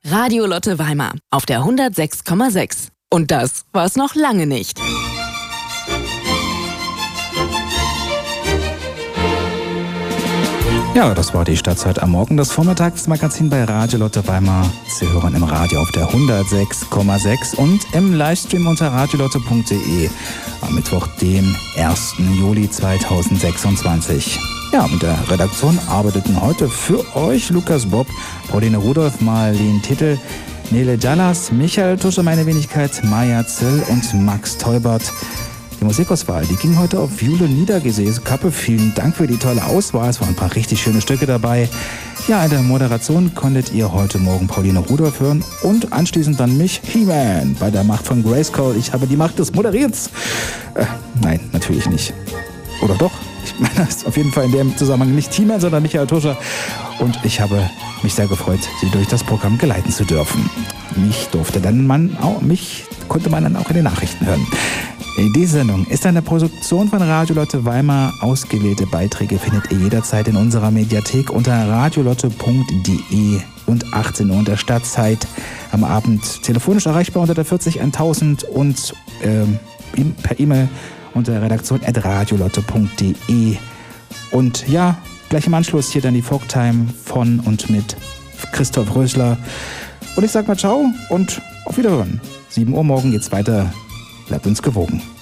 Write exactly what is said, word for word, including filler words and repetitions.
Radio Lotte Weimar auf der hundertsechs Komma sechs. Und das war's noch lange nicht. Ja, das war die Stadtzeit am Morgen, das Vormittagsmagazin bei Radio Lotte Weimar. Sie hören im Radio auf der hundertsechs Komma sechs und im Livestream unter radiolotte punkt de am Mittwoch, dem ersten Juli zweitausendsechsundzwanzig. Ja, mit der Redaktion arbeiteten heute für euch Lukas Bob, Pauline Rudolph, Marlene Tittel, Nele Dallas, Michael Tusche, meine Wenigkeit, Maja Zill und Max Teubert. Die Musikauswahl, die ging heute auf Jule Niedergesäß Kappe. Vielen Dank für die tolle Auswahl. Es waren ein paar richtig schöne Stücke dabei. Ja, in der Moderation konntet ihr heute Morgen Pauline Rudolph hören und anschließend dann mich, He-Man, bei der Macht von Grayskull. Ich habe die Macht des Moderierens. Äh, nein, natürlich nicht. Oder doch? Ich meine, das ist auf jeden Fall in dem Zusammenhang nicht He-Man, sondern Michael Tuscher. Und ich habe mich sehr gefreut, Sie durch das Programm geleiten zu dürfen. Mich durfte dann man auch, mich konnte man dann auch in den Nachrichten hören. Die Sendung ist eine Produktion von Radio Lotte Weimar. Ausgewählte Beiträge findet ihr jederzeit in unserer Mediathek unter radiolotte punkt de und achtzehn Uhr in der Stadtzeit. Am Abend telefonisch erreichbar unter der vierzig tausend und äh, per E-Mail unter redaktion at radiolotte punkt de. Und ja, gleich im Anschluss hier dann die Folktime von und mit Christoph Rösler. Und ich sag mal ciao und auf Wiederhören. sieben Uhr morgen geht's weiter. Bleibt uns gewogen.